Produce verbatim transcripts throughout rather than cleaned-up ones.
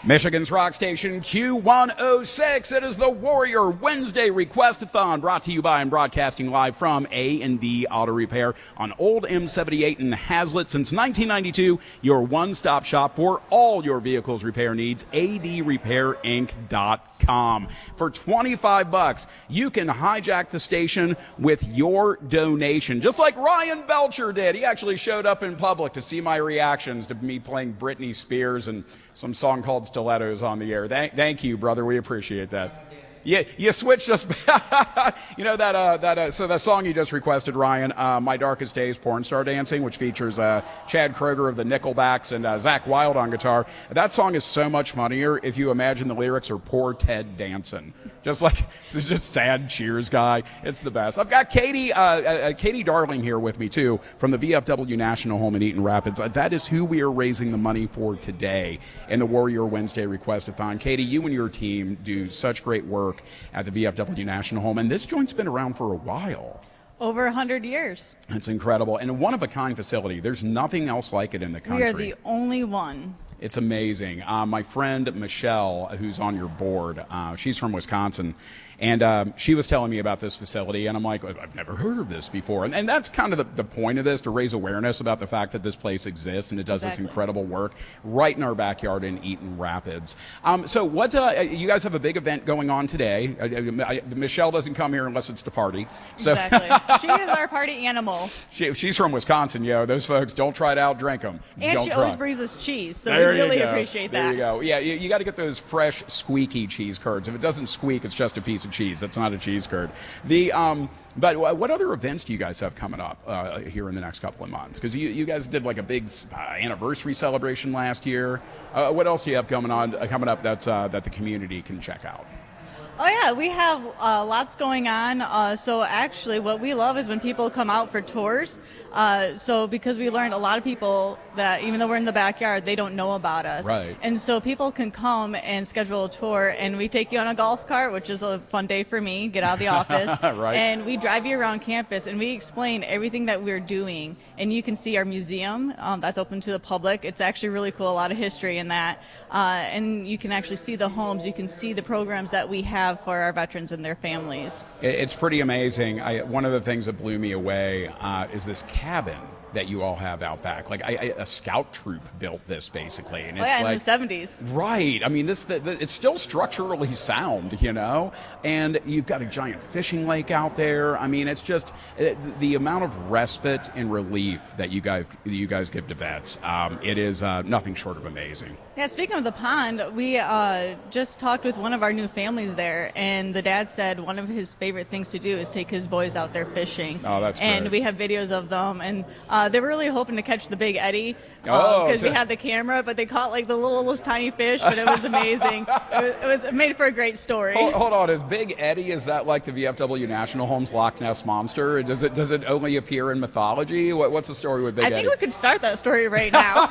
Michigan's rock station Q one oh six. It is the Warrior Wednesday Request-a-thon, brought to you by and broadcasting live from A and D Auto Repair on Old M seventy-eight in Hazlet. Since nineteen ninety-two, your one-stop shop for all your vehicle's repair needs, A D repair inc dot com. For twenty-five bucks, you can hijack the station with your donation, just like Ryan Belcher did. He actually showed up in public to see my reactions to me playing Britney Spears and some song called Stilettos on the air. Thank, thank you, brother. We appreciate that. Yeah, you switched us. You know that uh, that uh, so that song you just requested, Ryan, uh, "My Darkest Days," Porn Star Dancing, which features uh, Chad Kroger of the Nickelbacks and uh, Zach Wilde on guitar. That song is so much funnier if you imagine the lyrics are poor Ted dancing, just like it's just sad Cheers guy. It's the best. I've got Katie uh, uh, Katie Darling here with me too from the V F W National Home in Eaton Rapids. Uh, that is who we are raising the money for today in the Warrior Wednesday Request-a-thon. Katie, you and your team do such great work at the V F W National Home, and this joint's been around for a while. Over one hundred years. It's incredible, and a one-of-a-kind facility. There's nothing else like it in the country. We are the only one. It's amazing. Uh, my friend Michelle, who's on your board, uh, she's from Wisconsin, and um, she was telling me about this facility, and I'm like, I've never heard of this before. And, and that's kind of the, the point of this, to raise awareness about the fact that this place exists and it does Exactly. this incredible work right in our backyard in Eaton Rapids. Um, so what, uh, you guys have a big event going on today. I, I, Michelle doesn't come here unless it's to party. So Exactly. She is our party animal. she, she's from Wisconsin, yo. Those folks, don't try to out drink them. And don't she try. always brings us cheese, so There we you really go. appreciate there that. you go. Yeah, you, you got to get those fresh, squeaky cheese curds. If it doesn't squeak, it's just a piece of cheese. That's not a cheese curd. The um, but what other events do you guys have coming up uh, here in the next couple of months? Because you, you guys did like a big uh, anniversary celebration last year. Uh, what else do you have coming on uh, coming up that's uh, that the community can check out? Oh yeah, we have uh, lots going on. Uh, so actually, what we love is when people come out for tours. Uh, so because we learned a lot of people that even though we're in the backyard, they don't know about us. Right. And so people can come and schedule a tour, and we take you on a golf cart, which is a fun day for me. Get out of the office, Right. and we drive you around campus, and we explain everything that we're doing. And you can see our museum um, that's open to the public. It's actually really cool. A lot of history in that, uh, and you can actually see the homes. You can see the programs that we have for our veterans and their families. It's pretty amazing. I, one of the things that blew me away uh, is this cabin that you all have out back. Like I, I, a scout troop built this basically, and Oh, it's yeah, like in the seventies. right. I mean, this the, the, it's still structurally sound, you know. And you've got a giant fishing lake out there. I mean, it's just it, the amount of respite and relief that you guys you guys give to vets. Um, it is uh, nothing short of amazing. Yeah, speaking of the pond, we uh, just talked with one of our new families there, and the dad said one of his favorite things to do is take his boys out there fishing. Oh, that's And great. we have videos of them, and uh, they were really hoping to catch the big eddy Oh, because we to- had the camera, but they caught like the littlest tiny fish, but it was amazing. it, was, it was it made for a great story. Hold, hold on, is Big Eddie, is that like the V F W National Home's Loch Ness Monster? Does it does it only appear in mythology? What, what's the story with Big I Eddie? think we could start that story right now.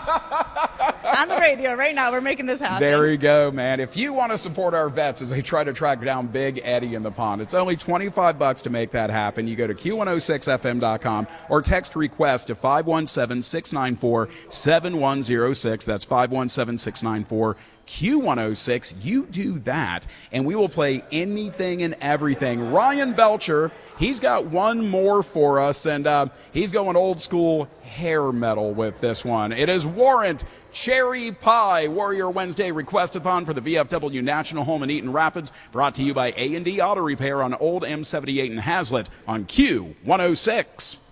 On the radio right now. We're making this happen. There you go, man. If you want to support our vets as they try to track down Big Eddie in the pond, it's only twenty-five bucks to make that happen. You go to Q one oh six F M dot com or text request to five one seven, six nine four, seven one zero six. That's five one seven, six nine four, Q one oh six. You do that, and we will play anything and everything. Ryan Belcher, he's got one more for us, and uh, he's going old school hair metal with this one. It is Warrant Cherry Pie Warrior Wednesday Request-a-thon for the V F W National Home in Eaton Rapids, brought to you by A and D Auto Repair on Old M seventy-eight in Hazlet on Q one oh six.